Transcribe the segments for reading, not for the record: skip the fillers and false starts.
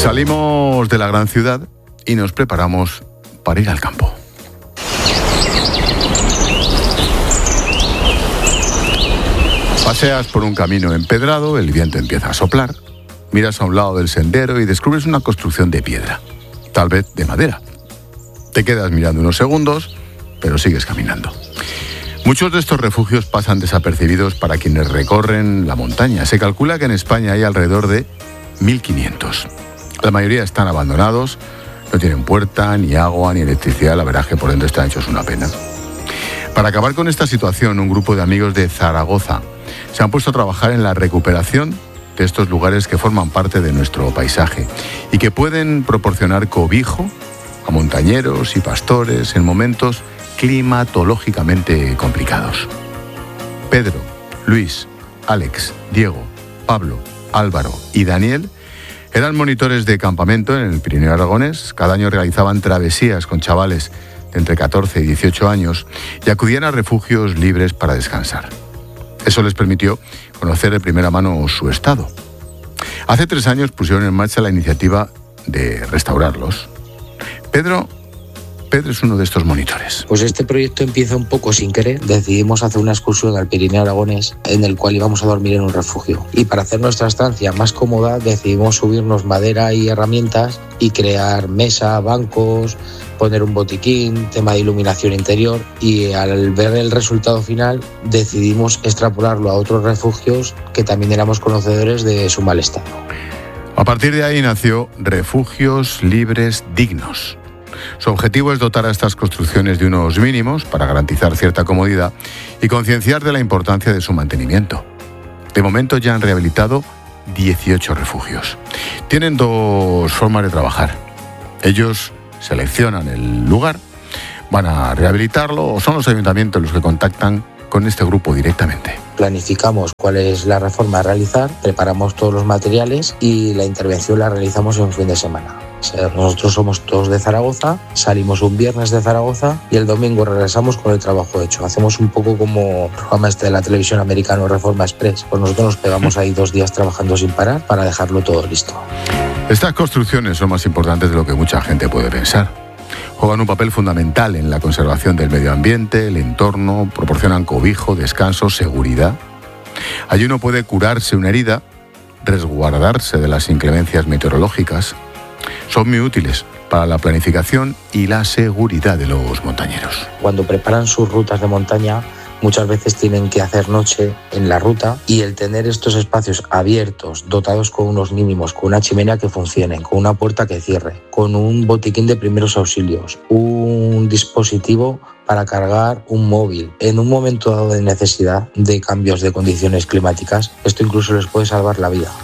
Salimos de la gran ciudad y nos preparamos para ir al campo. Paseas por un camino empedrado, el viento empieza a soplar, miras a un lado del sendero y descubres una construcción de piedra, tal vez de madera. Te quedas mirando unos segundos, pero sigues caminando. Muchos de estos refugios pasan desapercibidos para quienes recorren la montaña. Se calcula que en España hay alrededor de 1.500. La mayoría están abandonados, no tienen puerta, ni agua, ni electricidad. La verdad es que por dentro están hechos una pena. Para acabar con esta situación, un grupo de amigos de Zaragoza se han puesto a trabajar en la recuperación de estos lugares que forman parte de nuestro paisaje y que pueden proporcionar cobijo a montañeros y pastores en momentos climatológicamente complicados. Pedro, Luis, Alex, Diego, Pablo, Álvaro y Daniel eran monitores de campamento en el Pirineo aragonés. Cada año realizaban travesías con chavales de entre 14 y 18 años y acudían a refugios libres para descansar. Eso les permitió conocer de primera mano su estado. Hace 3 años pusieron en marcha la iniciativa de restaurarlos. Pedro es uno de estos monitores. Pues este proyecto empieza un poco sin querer. Decidimos hacer una excursión al Pirineo aragonés en el cual íbamos a dormir en un refugio. Y para hacer nuestra estancia más cómoda decidimos subirnos madera y herramientas y crear mesa, bancos, poner un botiquín, tema de iluminación interior, y al ver el resultado final decidimos extrapolarlo a otros refugios que también éramos conocedores de su mal estado. A partir de ahí nació Refugios Libres Dignos. Su objetivo es dotar a estas construcciones de unos mínimos para garantizar cierta comodidad y concienciar de la importancia de su mantenimiento. De momento ya han rehabilitado 18 refugios. Tienen 2 formas de trabajar. Ellos seleccionan el lugar, van a rehabilitarlo o son los ayuntamientos los que contactan con este grupo directamente. Planificamos cuál es la reforma a realizar, preparamos todos los materiales y la intervención la realizamos en un fin de semana. O sea, nosotros somos todos de Zaragoza, salimos un viernes de Zaragoza y el domingo regresamos con el trabajo hecho. Hacemos un poco como el programa de la televisión americana Reforma Express. Pues nosotros nos pegamos ahí 2 días trabajando sin parar para dejarlo todo listo. Estas construcciones son más importantes de lo que mucha gente puede pensar. Juegan un papel fundamental en la conservación del medio ambiente, el entorno, proporcionan cobijo, descanso, seguridad. Allí uno puede curarse una herida, resguardarse de las inclemencias meteorológicas. Son muy útiles para la planificación y la seguridad de los montañeros. Cuando preparan sus rutas de montaña, muchas veces tienen que hacer noche en la ruta y el tener estos espacios abiertos, dotados con unos mínimos, con una chimenea que funcione, con una puerta que cierre, con un botiquín de primeros auxilios, un dispositivo para cargar un móvil. En un momento dado de necesidad de cambios de condiciones climáticas, esto incluso les puede salvar la vida.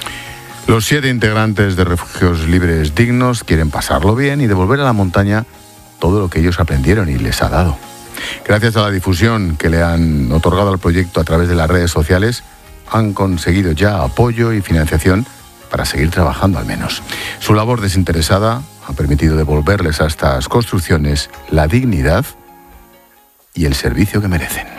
Los 7 integrantes de Refugios Libres Dignos quieren pasarlo bien y devolver a la montaña todo lo que ellos aprendieron y les ha dado. Gracias a la difusión que le han otorgado al proyecto a través de las redes sociales, han conseguido ya apoyo y financiación para seguir trabajando al menos. Su labor desinteresada ha permitido devolverles a estas construcciones la dignidad y el servicio que merecen.